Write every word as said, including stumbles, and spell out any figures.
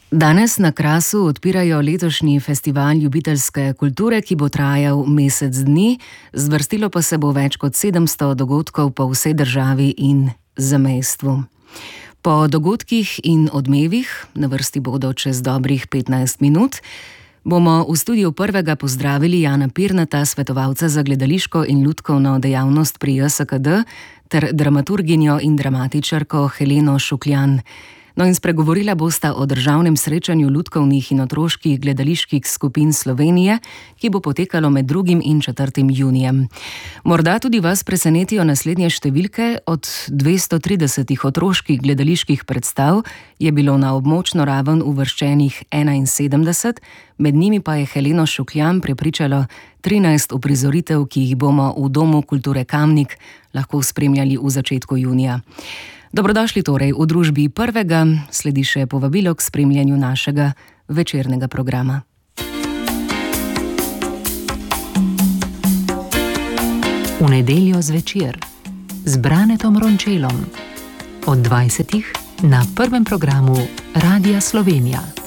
Danes na Krasu odpirajo letošnji festival ljubiteljske kulture, ki bo trajal mesec dni, zvrstilo pa se bo več kot sedemsto dogodkov po vsej državi in zamejstvu. Po dogodkih in odmevih, na vrsti bodo čez dobrih petnajst minut, bomo v studiu prvega pozdravili Jana Pirnata, svetovalca za gledališko in lutkovno dejavnost pri J S K D, ter dramaturginjo in dramatičarko Heleno Šukljan. No in spregovorila bosta o državnem srečanju lutkovnih in otroških gledaliških skupin Slovenije, ki bo potekalo med drugim in četrtim junijem. Morda tudi vas presenetijo naslednje številke. Od dvesto tridesetih otroških gledaliških predstav je bilo na območno raven uvrščenih enainsedemdeset, med njimi pa je Heleno Šukljan prepričalo trinajst uprizoritev, ki jih bomo v Domu kulture Kamnik lahko spremljali v začetku junija. Dobrodošli torej v družbi prvega, sledi še povabilo k spremljanju našega večernega programa. V nedeljo zvečer z Branetom Rončelom od dvajsetih na prvem programu Radia Slovenija.